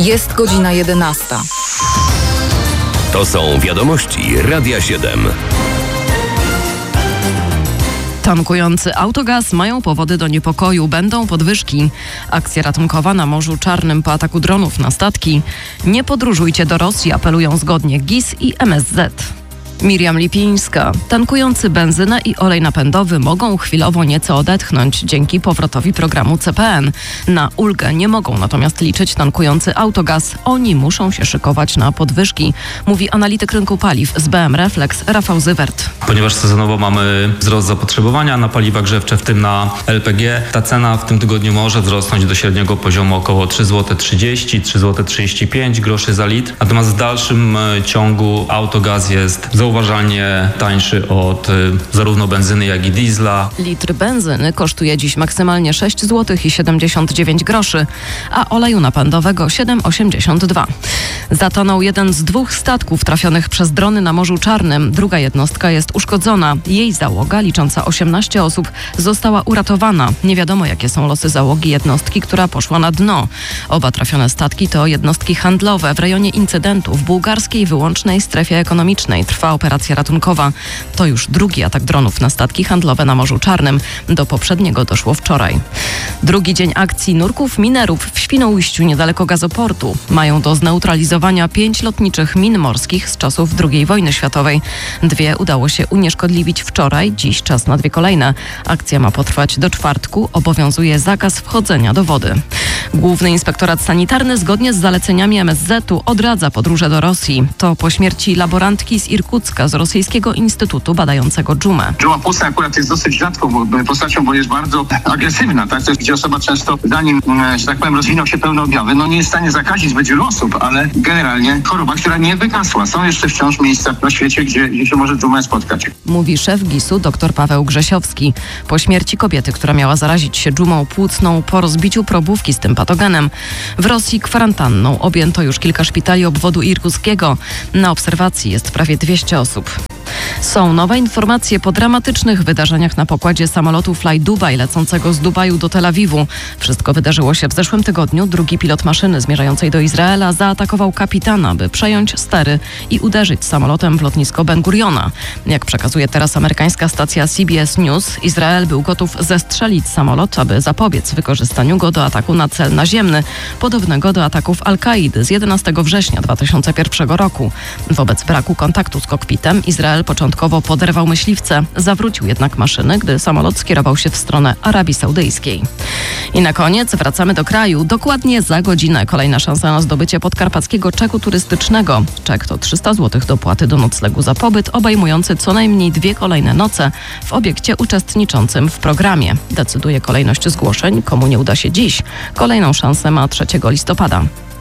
Jest godzina 11. To są wiadomości Radia 7. Tankujący autogaz mają powody do niepokoju, będą podwyżki. Akcja ratunkowa na Morzu Czarnym po ataku dronów na statki. Nie podróżujcie do Rosji, apelują zgodnie GIS i MSZ. Miriam Lipińska. Tankujący benzynę i olej napędowy mogą chwilowo nieco odetchnąć dzięki powrotowi programu CPN. Na ulgę nie mogą natomiast liczyć tankujący autogaz. Oni muszą się szykować na podwyżki, mówi analityk rynku paliw z BM Reflex Rafał Zywert. Ponieważ sezonowo mamy wzrost zapotrzebowania na paliwa grzewcze, w tym na LPG, ta cena w tym tygodniu może wzrosnąć do średniego poziomu około 3,30 zł, 3,35 zł za litr. Natomiast w dalszym ciągu autogaz jest zauważalnie tańszy od zarówno benzyny, jak i diesla. Litr benzyny kosztuje dziś maksymalnie 6,79 zł, a oleju napędowego 7,82. Zatonął jeden z 2 statków trafionych przez drony na Morzu Czarnym. Druga jednostka jest uszkodzona. Jej załoga, licząca 18 osób, została uratowana. Nie wiadomo, jakie są losy załogi jednostki, która poszła na dno. Oba trafione statki to jednostki handlowe. W rejonie incydentu w bułgarskiej wyłącznej strefie ekonomicznej trwa operacja ratunkowa. To już drugi atak dronów na statki handlowe na Morzu Czarnym. Do poprzedniego doszło wczoraj. Drugi dzień akcji nurków minerów w Świnoujściu niedaleko gazoportu. Mają do zneutralizowania 5 lotniczych min morskich z czasów II wojny światowej. 2 udało się unieszkodliwić wczoraj, dziś czas na 2 kolejne. Akcja ma potrwać do czwartku, obowiązuje zakaz wchodzenia do wody. Główny Inspektorat Sanitarny zgodnie z zaleceniami MSZ-u odradza podróże do Rosji. To po śmierci laborantki z Irkucka z Rosyjskiego Instytutu badającego dżumę. Dżuma pustna akurat jest dosyć rzadką postacią, bo jest bardzo agresywna, tak? To jest, gdzie osoba często, zanim, że tak powiem, rozwinął się pełne objawy, nie jest w stanie zakazić zbyt wielu osób, ale generalnie choroba, która nie wygasła. Są jeszcze wciąż miejsca na świecie, gdzie się może dżumę spotkać. Mówi szef GIS-u dr Paweł Grzesiowski. Po śmierci kobiety, która miała zarazić się dżumą płucną po rozbiciu probówki z tym patogenem, w Rosji kwarantanną objęto już kilka szpitali obwodu irkuckiego. Na obserwacji jest prawie 200 osób. Są nowe informacje po dramatycznych wydarzeniach na pokładzie samolotu Fly Dubai lecącego z Dubaju do Tel Awiwu. Wszystko wydarzyło się w zeszłym tygodniu. Drugi pilot maszyny zmierzającej do Izraela zaatakował kapitana, by przejąć stery i uderzyć samolotem w lotnisko Ben Guriona. Jak przekazuje teraz amerykańska stacja CBS News, Izrael był gotów zestrzelić samolot, aby zapobiec wykorzystaniu go do ataku na cel naziemny, podobnego do ataków Al-Kaidy z 11 września 2001 roku. Wobec braku kontaktu z kokpitem Izrael początkowo poderwał myśliwce, zawrócił jednak maszyny, gdy samolot skierował się w stronę Arabii Saudyjskiej. I na koniec wracamy do kraju. Dokładnie za godzinę kolejna szansa na zdobycie podkarpackiego czeku turystycznego. Czek to 300 zł dopłaty do noclegu za pobyt, obejmujący co najmniej 2 kolejne noce w obiekcie uczestniczącym w programie. Decyduje kolejność zgłoszeń. Komu nie uda się dziś, kolejną szansę ma 3 listopada.